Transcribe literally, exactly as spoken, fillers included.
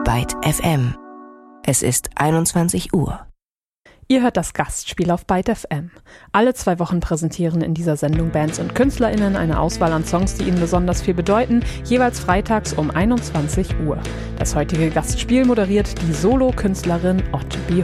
Byte F M. Es ist einundzwanzig Uhr. Ihr hört das Gastspiel auf Byte F M. Alle zwei Wochen präsentieren in dieser Sendung Bands und KünstlerInnen eine Auswahl an Songs, die ihnen besonders viel bedeuten, jeweils freitags um einundzwanzig Uhr. Das heutige Gastspiel moderiert die Solo-Künstlerin Ottby